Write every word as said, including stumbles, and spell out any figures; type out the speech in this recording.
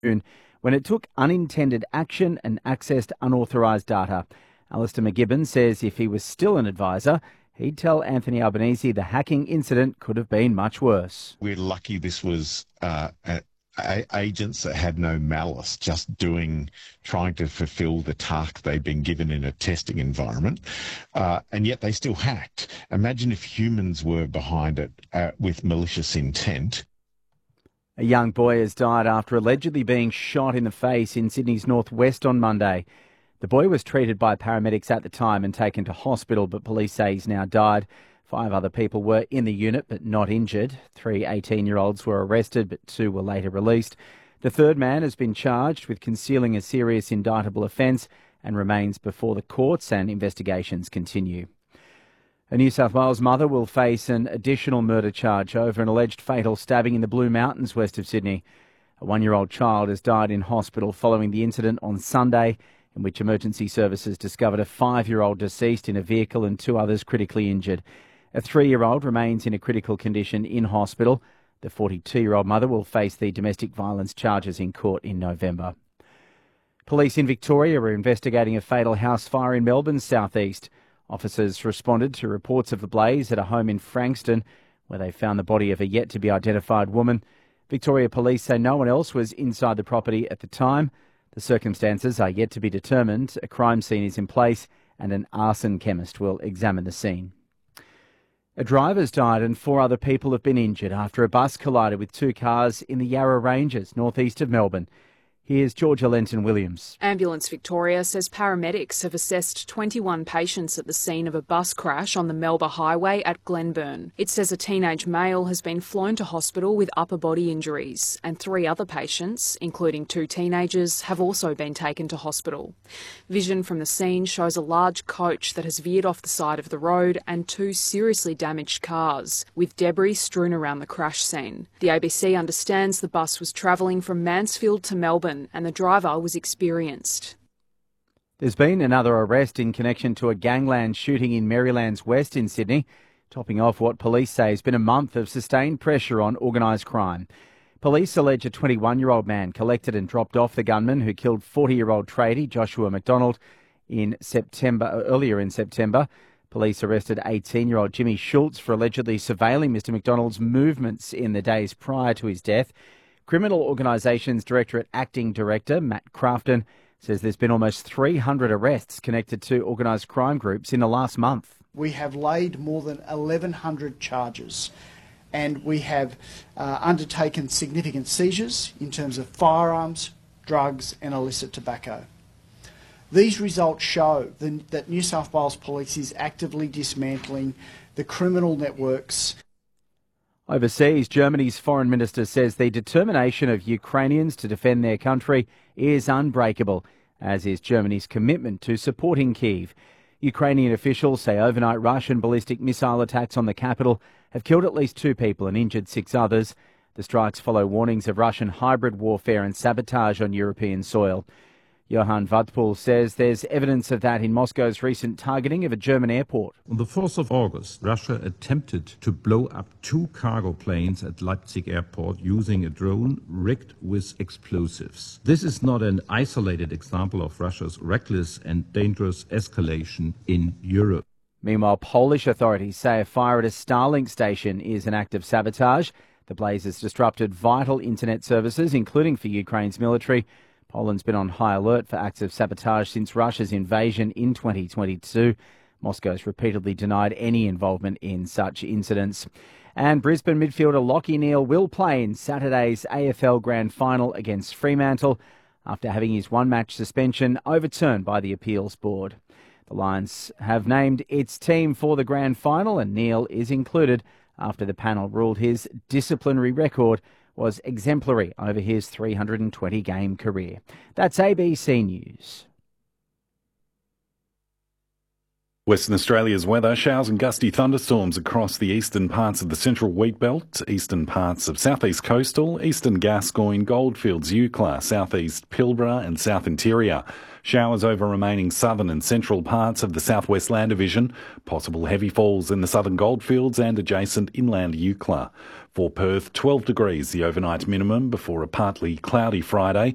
when it took unintended action and accessed unauthorised data. Alistair McGibbon says if he was still an advisor, he'd tell Anthony Albanese the hacking incident could have been much worse. We're lucky this was uh, a, a, agents that had no malice, just doing, trying to fulfil the task they'd been given in a testing environment, uh, and yet they still hacked. Imagine if humans were behind it uh, with malicious intent. A young boy has died after allegedly being shot in the face in Sydney's northwest on Monday. The boy was treated by paramedics at the time and taken to hospital, but police say he's now died. Five other people were in the unit but not injured. Three eighteen-year-olds were arrested, but two were later released. The third man has been charged with concealing a serious indictable offence and remains before the courts, and investigations continue. A New South Wales mother will face an additional murder charge over an alleged fatal stabbing in the Blue Mountains west of Sydney. A one-year-old child has died in hospital following the incident on Sunday, in which emergency services discovered a five-year-old deceased in a vehicle and two others critically injured. A three-year-old remains in a critical condition in hospital. The forty-two-year-old mother will face the domestic violence charges in court in November. Police in Victoria are investigating a fatal house fire in Melbourne's southeast. Officers responded to reports of the blaze at a home in Frankston, where they found the body of a yet-to-be-identified woman. Victoria Police say no one else was inside the property at the time. The circumstances are yet to be determined. A crime scene is in place and an arson chemist will examine the scene. A driver's died and four other people have been injured after a bus collided with two cars in the Yarra Ranges, northeast of Melbourne. Here's Georgia Lenton-Williams. Ambulance Victoria says paramedics have assessed twenty-one patients at the scene of a bus crash on the Melba Highway at Glenburn. It says a teenage male has been flown to hospital with upper body injuries, and three other patients, including two teenagers, have also been taken to hospital. Vision from the scene shows a large coach that has veered off the side of the road and two seriously damaged cars, with debris strewn around the crash scene. The A B C understands the bus was travelling from Mansfield to Melbourne, and the driver was experienced. There's been another arrest in connection to a gangland shooting in Maryland's West in Sydney, topping off what police say has been a month of sustained pressure on organised crime. Police allege a twenty-one-year-old man collected and dropped off the gunman who killed forty-year-old tradie Joshua McDonald in September. Earlier in September, police arrested eighteen-year-old Jimmy Schultz for allegedly surveilling Mister McDonald's movements in the days prior to his death. Criminal Organisations Directorate Acting Director Matt Crafton says there's been almost three hundred arrests connected to organised crime groups in the last month. We have laid more than eleven hundred charges, and we have uh, undertaken significant seizures in terms of firearms, drugs and illicit tobacco. These results show that New South Wales Police is actively dismantling the criminal networks. Overseas, Germany's foreign minister says the determination of Ukrainians to defend their country is unbreakable, as is Germany's commitment to supporting Kyiv. Ukrainian officials say overnight Russian ballistic missile attacks on the capital have killed at least two people and injured six others. The strikes follow warnings of Russian hybrid warfare and sabotage on European soil. Johann Vatpool says there's evidence of that in Moscow's recent targeting of a German airport. On the fourth of August, Russia attempted to blow up two cargo planes at Leipzig airport using a drone rigged with explosives. This is not an isolated example of Russia's reckless and dangerous escalation in Europe. Meanwhile, Polish authorities say a fire at a Starlink station is an act of sabotage. The blaze has disrupted vital internet services, including for Ukraine's military. Poland's been on high alert for acts of sabotage since Russia's invasion in twenty twenty-two. Moscow's repeatedly denied any involvement in such incidents. And Brisbane midfielder Lachie Neale will play in Saturday's A F L Grand Final against Fremantle after having his one-match suspension overturned by the appeals board. The Lions have named its team for the Grand Final, and Neale is included after the panel ruled his disciplinary record was exemplary over his three hundred twenty game career. That's A B C News. Western Australia's weather: showers and gusty thunderstorms across the eastern parts of the central wheat belt, eastern parts of southeast coastal, eastern Gascoyne, Goldfields, Eucla, southeast Pilbara and south interior. Showers over remaining southern and central parts of the southwest land division. Possible heavy falls in the southern Goldfields and adjacent inland Eucla. For Perth, twelve degrees the overnight minimum before a partly cloudy Friday.